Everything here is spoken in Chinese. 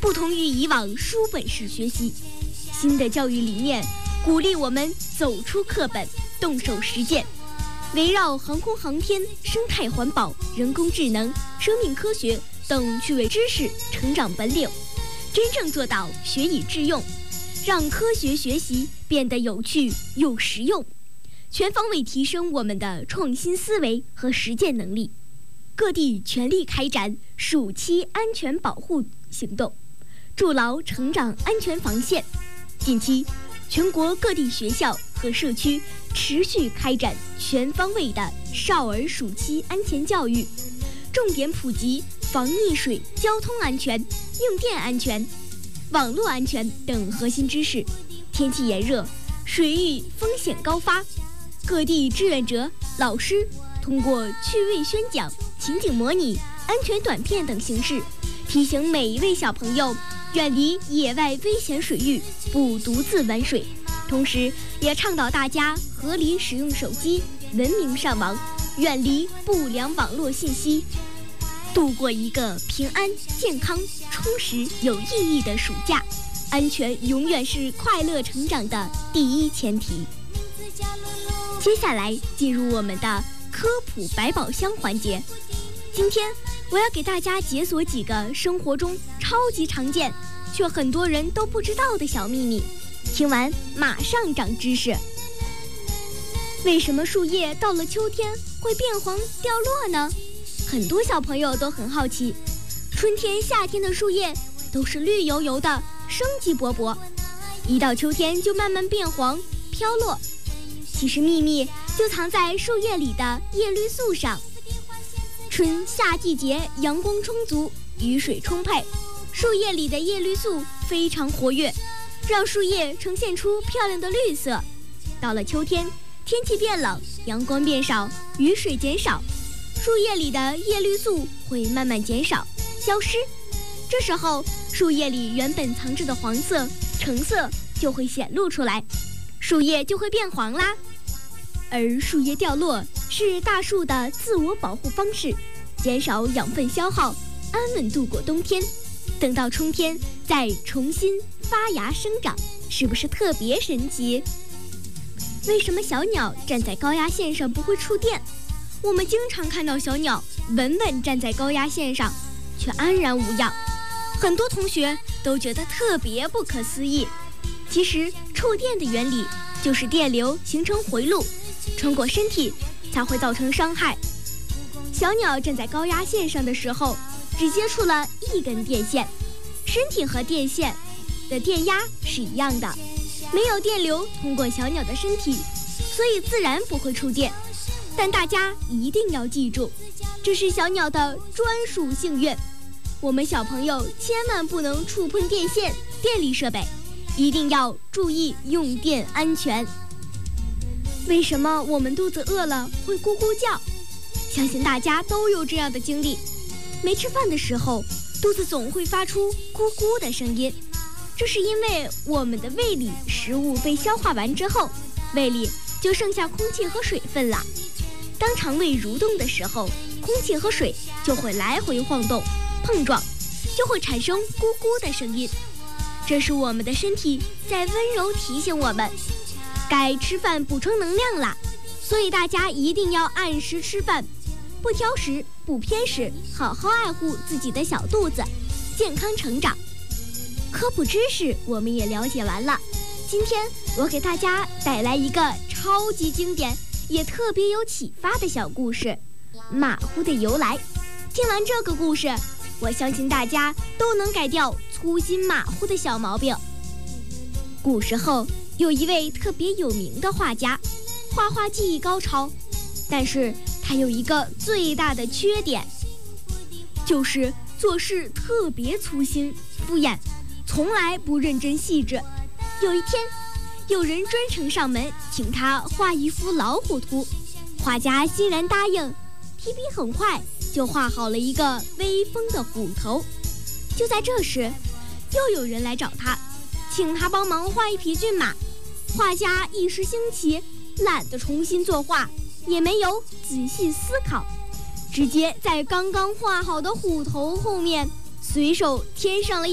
不同于以往书本式学习，新的教育理念鼓励我们走出课本，动手实践，围绕航空航天、生态环保、人工智能、生命科学等趣味知识成长本领，真正做到学以致用，让科学学习变得有趣又实用，全方位提升我们的创新思维和实践能力。各地全力开展暑期安全保护行动，筑牢成长安全防线。近期，全国各地学校和社区持续开展全方位的少儿暑期安全教育，重点普及防溺水、交通安全、用电安全、网络安全等核心知识。天气炎热，水域风险高发，各地志愿者、老师通过趣味宣讲、情景模拟、安全短片等形式，提醒每一位小朋友远离野外危险水域，不独自玩水。同时也倡导大家合理使用手机，文明上网，远离不良网络信息，度过一个平安、健康、充实、有意义的暑假。安全永远是快乐成长的第一前提。接下来进入我们的科普百宝箱环节。今天我要给大家解锁几个生活中超级常见却很多人都不知道的小秘密，听完马上长知识。为什么树叶到了秋天会变黄掉落呢？很多小朋友都很好奇。春天、夏天的树叶都是绿油油的，生机勃勃，一到秋天就慢慢变黄飘落。其实秘密就藏在树叶里的叶绿素上。春夏季节阳光充足，雨水充沛，树叶里的叶绿素非常活跃，让树叶呈现出漂亮的绿色。到了秋天，天气变冷，阳光变少，雨水减少，树叶里的叶绿素会慢慢减少消失。这时候树叶里原本藏着的黄色、橙色就会显露出来，树叶就会变黄啦。而树叶掉落是大树的自我保护方式，减少养分消耗，安稳度过冬天，等到春天再重新发芽生长，是不是特别神奇？为什么小鸟站在高压线上不会触电？我们经常看到小鸟稳稳站在高压线上，却安然无恙。很多同学都觉得特别不可思议。其实触电的原理就是电流形成回路，穿过身体才会造成伤害。小鸟站在高压线上的时候，只接触了一根电线，身体和电线的电压是一样的，没有电流通过小鸟的身体，所以自然不会触电。但大家一定要记住，这是小鸟的专属幸运。我们小朋友千万不能触碰电线、电力设备，一定要注意用电安全。为什么我们肚子饿了会咕咕叫？相信大家都有这样的经历，没吃饭的时候，肚子总会发出咕咕的声音。这是因为我们的胃里食物被消化完之后，胃里就剩下空气和水分了。当肠胃蠕动的时候，空气和水就会来回晃动，碰撞，就会产生咕咕的声音。这是我们的身体在温柔提醒我们，该吃饭补充能量啦。所以大家一定要按时吃饭，不挑食，不偏食，好好爱护自己的小肚子，健康成长。科普知识我们也了解完了，今天我给大家带来一个超级经典也特别有启发的小故事，马虎的由来。听完这个故事，我相信大家都能改掉粗心马虎的小毛病。古时候有一位特别有名的画家，画画技艺高超，但是他有一个最大的缺点，就是做事特别粗心敷衍，从来不认真细致。有一天，有人专程上门请他画一幅老虎图，画家欣然答应，提笔很快就画好了一个威风的虎头。就在这时，又有人来找他，请他帮忙画一匹骏马。画家一时兴起，懒得重新作画，也没有仔细思考，直接在刚刚画好的虎头后面随手添上了